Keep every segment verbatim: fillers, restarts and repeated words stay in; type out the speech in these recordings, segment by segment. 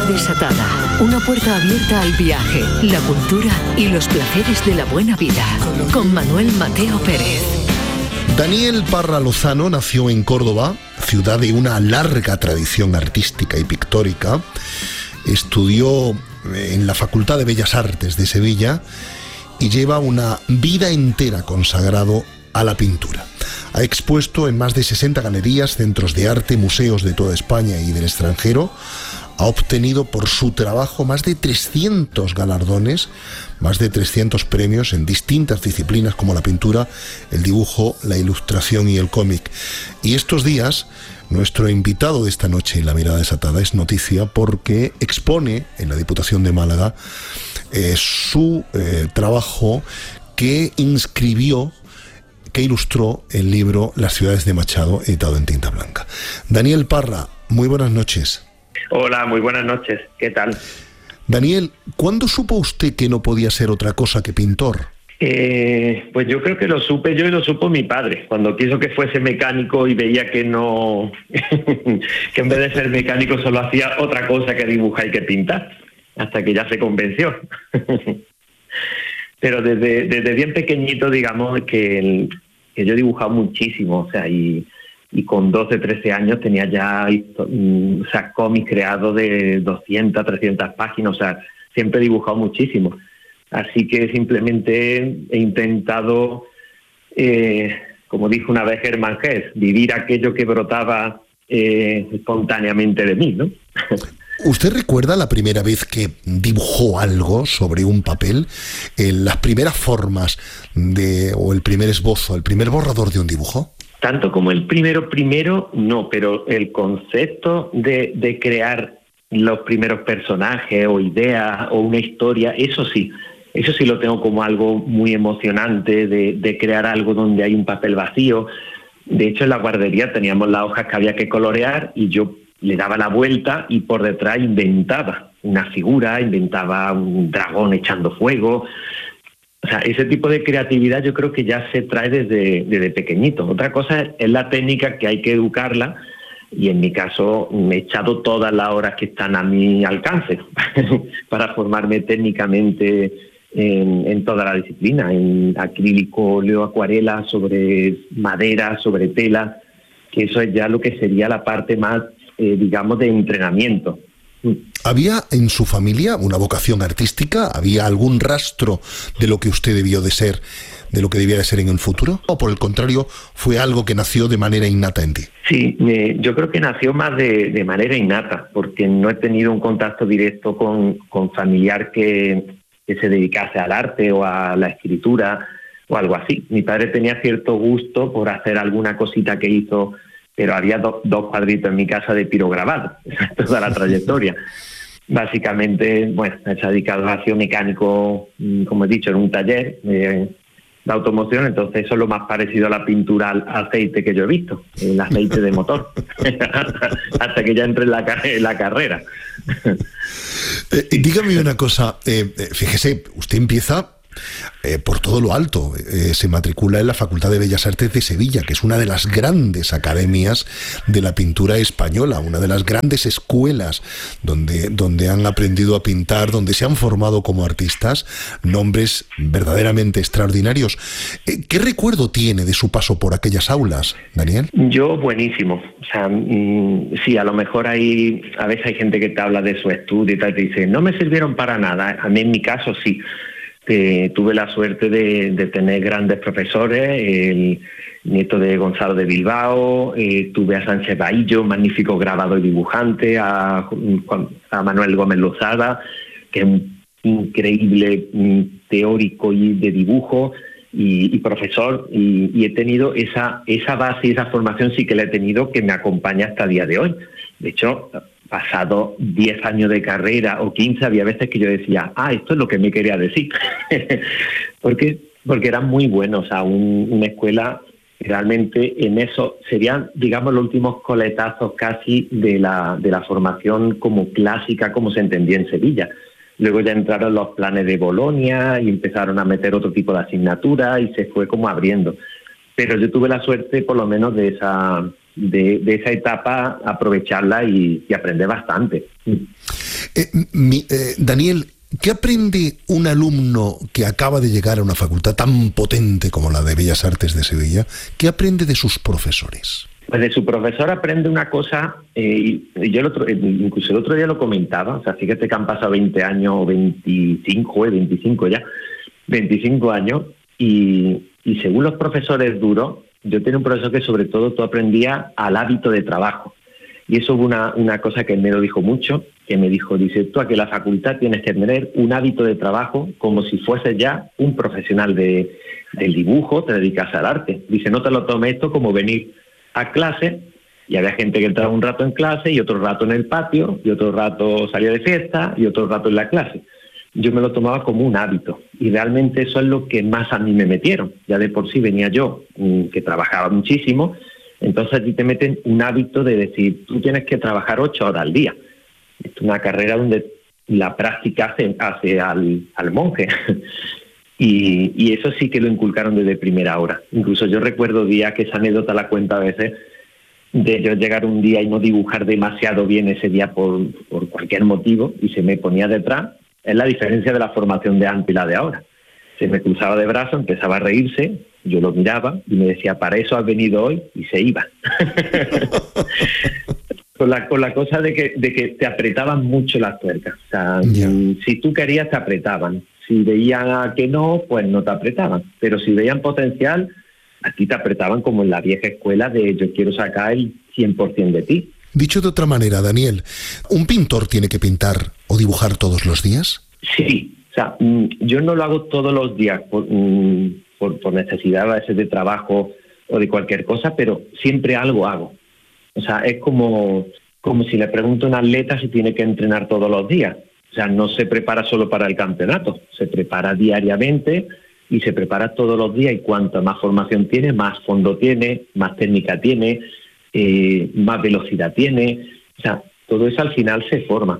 Desatada, una puerta abierta al viaje, la cultura y los placeres de la buena vida, con Manuel Mateo Pérez. Daniel Parra Lozano nació en Córdoba, ciudad de una larga tradición artística y pictórica. Estudió en la Facultad de Bellas Artes de Sevilla y lleva una vida entera consagrado a la pintura. Ha expuesto en más de sesenta galerías, centros de arte, museos de toda España y del extranjero. Ha obtenido por su trabajo más de trescientos galardones, más de trescientos premios en distintas disciplinas como la pintura, el dibujo, la ilustración y el cómic. Y estos días, nuestro invitado de esta noche en La Mirada Desatada es noticia porque expone en la Diputación de Málaga eh, su eh, trabajo que inscribió, que ilustró el libro Las ciudades de Machado, editado en tinta blanca. Daniel Parra, muy buenas noches. Hola, muy buenas noches. ¿Qué tal? Daniel, ¿cuándo supo usted que no podía ser otra cosa que pintor? Eh, pues yo creo que lo supe yo y lo supo mi padre, cuando quiso que fuese mecánico y veía que no, que en vez de ser mecánico solo hacía otra cosa que dibujar y que pintar, hasta que ya se convenció. Pero desde, desde bien pequeñito, digamos, que, el, que yo he dibujado muchísimo, o sea, y... y con doce, trece años tenía ya o sea, cómics creados de doscientas, trescientas páginas, o sea, siempre he dibujado muchísimo. Así que simplemente he intentado, eh, como dijo una vez Hermann Hesse, vivir aquello que brotaba eh, espontáneamente de mí, ¿no? ¿Usted recuerda la primera vez que dibujó algo sobre un papel? Eh, las primeras formas de, o el primer esbozo, el primer borrador de un dibujo. Tanto como el primero, primero, no, pero el concepto de, de crear los primeros personajes o ideas o una historia, eso sí, eso sí lo tengo como algo muy emocionante, de, de crear algo donde hay un papel vacío. De hecho, en la guardería teníamos las hojas que había que colorear y yo le daba la vuelta y por detrás inventaba una figura, inventaba un dragón echando fuego. O sea, ese tipo de creatividad yo creo que ya se trae desde, desde pequeñito. Otra cosa es la técnica, que hay que educarla, y en mi caso me he echado todas las horas que están a mi alcance para formarme técnicamente en, en toda la disciplina, en acrílico, óleo, acuarela, sobre madera, sobre tela, que eso es ya lo que sería la parte más, eh, digamos, de entrenamiento. ¿Había en su familia una vocación artística? ¿Había algún rastro de lo que usted debió de ser, de lo que debía de ser en el futuro? ¿O por el contrario, fue algo que nació de manera innata en ti? Sí, eh, yo creo que nació más de, de manera innata, porque no he tenido un contacto directo con, con familiar que, que se dedicase al arte o a la escritura o algo así. Mi padre tenía cierto gusto por hacer alguna cosita que hizo, pero había do, dos cuadritos en mi casa de pirograbado, toda la trayectoria. Básicamente, bueno, se ha dedicado a hacer mecánico, como he dicho, en un taller de, de automoción, entonces eso es lo más parecido a la pintura al aceite que yo he visto, el aceite de motor, hasta que ya entré en la, en la carrera. Eh, dígame una cosa, eh, fíjese, usted empieza... Eh, por todo lo alto, eh, se matricula en la Facultad de Bellas Artes de Sevilla, que es una de las grandes academias de la pintura española, una de las grandes escuelas donde, donde han aprendido a pintar, donde se han formado como artistas nombres verdaderamente extraordinarios. Eh, ¿Qué recuerdo tiene de su paso por aquellas aulas, Daniel? Yo, buenísimo. O sea, mmm, sí, a lo mejor hay, a veces hay gente que te habla de su estudio y tal, y te dice, no me sirvieron para nada. A mí, en mi caso, sí. Eh, tuve la suerte de, de tener grandes profesores, el nieto de Gonzalo de Bilbao, eh, tuve a Sánchez Bahillo, magnífico grabador y dibujante, a, a Manuel Gómez Lozada, que es un increíble teórico y de dibujo y, y profesor, y, y he tenido esa, esa base y esa formación sí que la he tenido, que me acompaña hasta el día de hoy. De hecho, pasado diez años de carrera o quince, había veces que yo decía, ah, esto es lo que me quería decir. porque porque era muy bueno, o sea, un, una escuela realmente en eso, serían, digamos, los últimos coletazos casi de la, de la formación como clásica, como se entendía en Sevilla. Luego ya entraron los planes de Bolonia y empezaron a meter otro tipo de asignatura y se fue como abriendo. Pero yo tuve la suerte, por lo menos, de esa... De, de esa etapa, aprovecharla y, y aprender bastante. Eh, mi, eh, Daniel, ¿qué aprende un alumno que acaba de llegar a una facultad tan potente como la de Bellas Artes de Sevilla? ¿Qué aprende de sus profesores? Pues de su profesor aprende una cosa, eh, y yo el otro, incluso el otro día lo comentaba, o sea, fíjate que han pasado veinte años, veinticinco, eh, veinticinco ya, veinticinco años, y, y según los profesores duros, yo tenía un profesor que sobre todo tú aprendías al hábito de trabajo. Y eso fue una, una cosa que él me lo dijo mucho, que me dijo, dice, tú aquí en la facultad tienes que tener un hábito de trabajo como si fueses ya un profesional de, del dibujo, te dedicas al arte. Dice, no te lo tomes esto como venir a clase, y había gente que entraba un rato en clase y otro rato en el patio, y otro rato salía de fiesta y otro rato en la clase. Yo me lo tomaba como un hábito, y realmente eso es lo que más a mí me metieron. Ya de por sí venía yo, que trabajaba muchísimo, entonces a ti te meten un hábito de decir, tú tienes que trabajar ocho horas al día. Es una carrera donde la práctica hace, hace al, al monje. Y, y eso sí que lo inculcaron desde primera hora. Incluso yo recuerdo días, que esa anécdota la cuento a veces, de yo llegar un día y no dibujar demasiado bien ese día por, por cualquier motivo, y se me ponía detrás. Es la diferencia de la formación de antes y la de ahora. Se me cruzaba de brazos, empezaba a reírse, yo lo miraba y me decía, para eso has venido hoy, y se iba. con, la, con la cosa de que, de que te apretaban mucho las tuercas. O sea, yeah. Si tú querías, te apretaban. Si veían que no, pues no te apretaban. Pero si veían potencial, aquí te apretaban como en la vieja escuela de yo quiero sacar el cien por ciento de ti. Dicho de otra manera, Daniel, ¿un pintor tiene que pintar o dibujar todos los días? Sí, o sea, yo no lo hago todos los días por, por, por necesidad a veces de trabajo o de cualquier cosa, pero siempre algo hago. O sea, es como, como si le pregunto a un atleta si tiene que entrenar todos los días. O sea, no se prepara solo para el campeonato, se prepara diariamente y se prepara todos los días, y cuanta más formación tiene, más fondo tiene, más técnica tiene, eh, más velocidad tiene. O sea, todo eso al final se forma.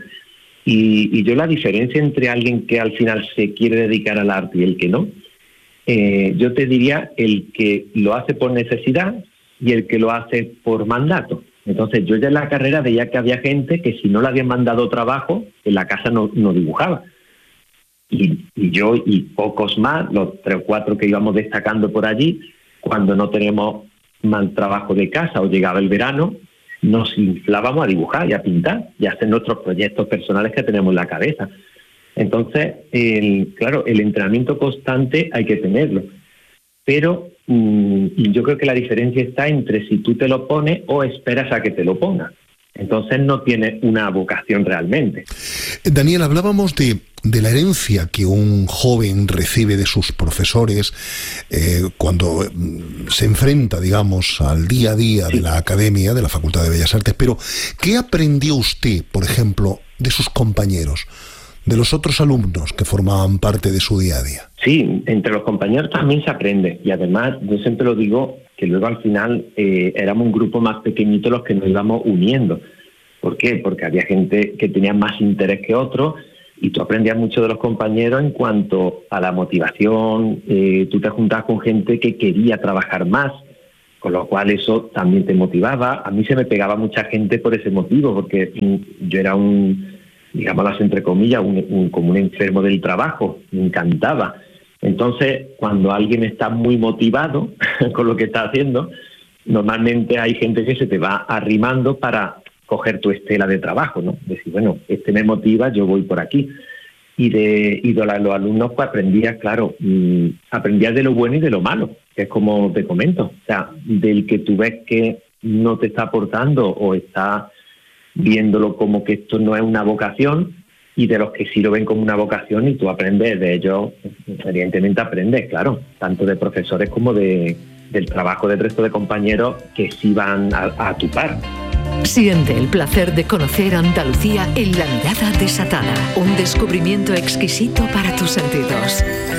Y, y yo la diferencia entre alguien que al final se quiere dedicar al arte y el que no, eh, yo te diría el que lo hace por necesidad y el que lo hace por mandato. Entonces yo ya en la carrera veía que había gente que si no le habían mandado trabajo, en la casa no, no dibujaba. Y, y yo y pocos más, los tres o cuatro que íbamos destacando por allí, cuando no teníamos mal trabajo de casa o llegaba el verano, nos inflábamos a dibujar y a pintar y a hacer nuestros proyectos personales que tenemos en la cabeza. Entonces, el, claro, el entrenamiento constante hay que tenerlo. Pero mmm, yo creo que la diferencia está entre si tú te lo pones o esperas a que te lo pongas. Entonces no tienes una vocación realmente. Daniel, hablábamos de, de la herencia que un joven recibe de sus profesores eh, cuando se enfrenta, digamos, al día a día sí. de la academia, de la Facultad de Bellas Artes. Pero, ¿qué aprendió usted, por ejemplo, de sus compañeros, de los otros alumnos que formaban parte de su día a día? Sí, entre los compañeros también se aprende. Y además, yo siempre lo digo, que luego al final eh, éramos un grupo más pequeñito los que nos íbamos uniendo. ¿Por qué? Porque había gente que tenía más interés que otros, y tú aprendías mucho de los compañeros en cuanto a la motivación. Eh, tú te juntabas con gente que quería trabajar más, con lo cual eso también te motivaba. A mí se me pegaba mucha gente por ese motivo, porque yo era un, digámoslo entre comillas, un, un, como un enfermo del trabajo, me encantaba. Entonces, cuando alguien está muy motivado con lo que está haciendo, normalmente hay gente que se te va arrimando para coger tu estela de trabajo, ¿no? Decir, bueno, este me motiva, yo voy por aquí. Y de, y de los alumnos, pues aprendías, claro, mmm, aprendías de lo bueno y de lo malo, que es como te comento. O sea, del que tú ves que no te está aportando o está viéndolo como que esto no es una vocación, y de los que sí lo ven como una vocación y tú aprendes de ellos, evidentemente aprendes, claro, tanto de profesores como de, del trabajo del resto de compañeros que sí van a, a tu par. Siente el placer de conocer Andalucía en La Mirada Desatada, un descubrimiento exquisito para tus sentidos.